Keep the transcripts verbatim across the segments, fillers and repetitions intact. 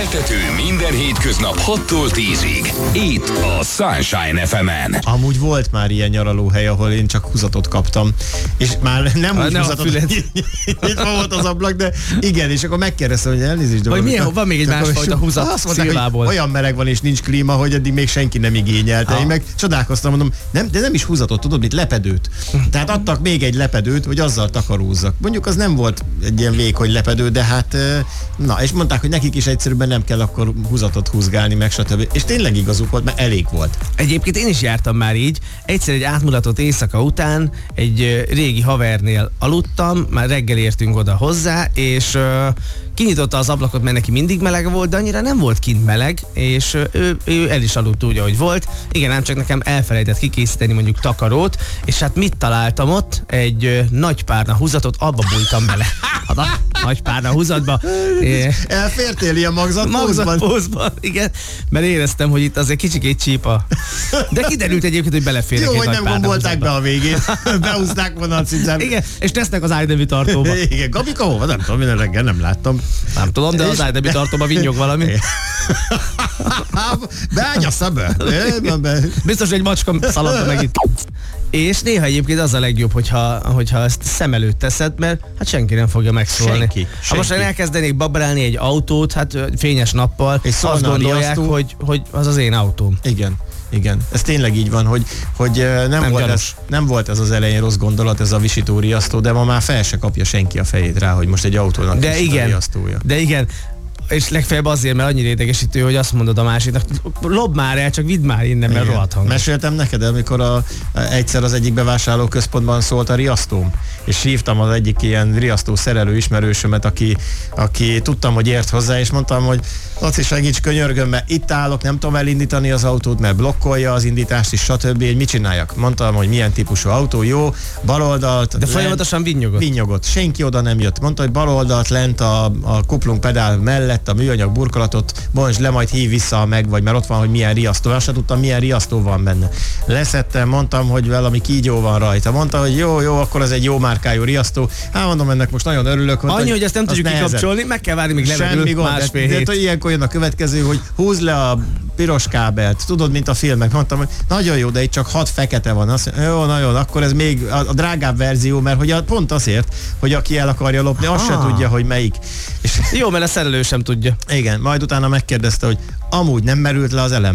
Feltöltő minden hétköznap hattól tízig. Itt a Sunshine ef emen. Amúgy volt már ilyen nyaralóhely, ahol én csak húzatot kaptam. És már nem úgy ne húzatot, itt volt az ablak, de igen, és akkor megkérdeztem, hogy elnézést. Vagy milyen, van még egy másfajta húzat szilvából. Olyan meleg van és nincs klíma, hogy eddig még senki nem igényelte. Ha. Én meg csodálkoztam, mondom, nem, de nem is húzatot, tudod, mit lepedőt. Tehát adtak még egy lepedőt, hogy azzal takarózzak. Mondjuk az nem volt egy ilyen vékony lepedő, de hát na, és mondták, hogy nekik is egyszerűen nem kell akkor húzatot húzgálni, meg stb. És tényleg igazuk volt, mert elég volt. Egyébként én is jártam már így. Egyszer egy átmulatott éjszaka után egy régi havernél aludtam, már reggel értünk oda hozzá, és uh, kinyitotta az ablakot, mert neki mindig meleg volt, de annyira nem volt kint meleg, és uh, ő, ő el is aludt úgy, ahogy volt. Igen, ám csak nekem elfelejtett kikészíteni mondjuk takarót, és hát mit találtam ott? Egy uh, nagy párna húzatot, abba bújtam bele. A na- nagy párna húzatba. Elfértél ilyen magzatpózban? Magzatpózban, igen, mert éreztem, hogy itt azért kicsikét csípa. De kiderült egyébként, hogy beleférnek. Jó, egy hogy nagy nem párna gombolták húzatba. be a végén. Behúzták volna a cincát. Igen, és tesznek az ájdemi tartóba. Igen, Gabika hova? Nem tudom, minden reggel nem láttam. Nem tudom, de az ájdemi tartóba vinnyog valami. Beágyassza be. Biztos, hogy macska szaladta meg itt. És néha egyébként az a legjobb, hogyha, hogyha ezt szem előtt teszed, mert hát senki nem fogja megszólni. Senki, Ha most senki. elkezdenék babrálni egy autót, hát fényes nappal, És azt szólna a gondolják, riasztó. hogy, hogy az az én autóm. Igen. Igen, ez tényleg így van, hogy, hogy nem, Nem volt ez, gyanús. nem volt ez az elején rossz gondolat, ez a visító riasztó, de ma már fel se kapja senki a fejét rá, hogy most egy autónak De visít a igen, riasztója. de igen. És legfeljebb azért, mert annyira idegesítő, hogy azt mondod a másiknak, lob már el, csak vidd már innen, mert Igen. rohadt hangos. Meséltem neked, amikor a, egyszer az egyik bevásárlóközpontban szólt a riasztóm, és hívtam az egyik ilyen riasztó szerelő ismerősömet, aki, aki tudtam, hogy ért hozzá, és mondtam, hogy Laci, segíts, könyörgöm, mert itt állok, nem tudom elindítani az autót, mert blokkolja az indítást is, stb. Hogy mit csináljak? Mondtam, hogy milyen típusú autó, jó, baloldalt. De folyamatosan vinnyogott. Vinnyogott. Senki oda nem jött. Mondta, hogy baloldalt lent a, a kuplung pedál mellett, a műanyag burkolatot, bontsd le, majd hív vissza, meg vagy, mert ott van, hogy milyen riasztó. Azt se tudtam, milyen riasztó van benne. Leszettem, mondtam, hogy valami kígyó van rajta. Mondta, hogy jó, jó, akkor ez egy jó márkájú riasztó. Hát mondom, ennek most nagyon örülök. Mondta, Annyi, hogy ezt nem tudjuk nehezebb. kikapcsolni, meg kell várni, még Semmi lemerül gond, másfél de, hét. de ilyenkor jön a következő, hogy húzd le a piros kábelt. Tudod, mint a filmek. Mondtam, hogy nagyon jó, de itt csak hat fekete van. Azt mondja, jó, nagyon, akkor ez még a, a drágább verzió, mert hogy a, pont azért, hogy aki el akarja lopni, azt se tudja, hogy melyik. És Jó, mert a szerelő sem tudja. igen, majd utána megkérdezte, hogy amúgy nem merült le az elem.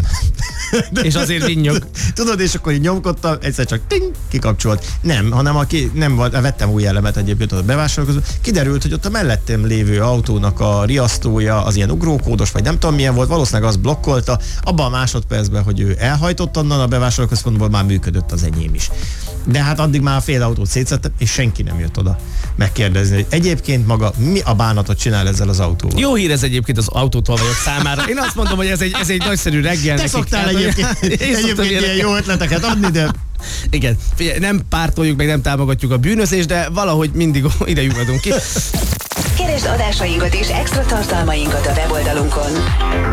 És azért vinnyog. Tudod, és akkor így nyomkodtam, egyszer csak ting, kikapcsolt. Nem, hanem aki nem volt, vettem új elemet egyébként ott a bevásárlóközön, kiderült, hogy ott a mellettem lévő autónak a riasztója az ilyen ugrókódos, vagy nem tudom milyen volt, valószínűleg az blokkolta, abban a másodpercben, hogy ő elhajtott onnan a bevásárlóközpontból, már működött az enyém is. De hát addig már fél autót szétszettem, és senki nem jött oda megkérdezni, hogy egyébként maga mi a bánatot csinál ezzel az autóval. Jó hír ez egyébként az autótolvajok számára. Én azt mondom, hogy ez egy, ez egy nagyszerű reggel. Te nekik. szoktál Hát, egyébként, Én szoktam egyébként ilyen ilyeneket. jó ötleteket adni, de Igen, figyelj, nem pártoljuk, meg nem támogatjuk a bűnözést, de valahogy mindig ide lyukadunk ki. Keresd adásainkat és extra tartalmainkat a weboldalunkon.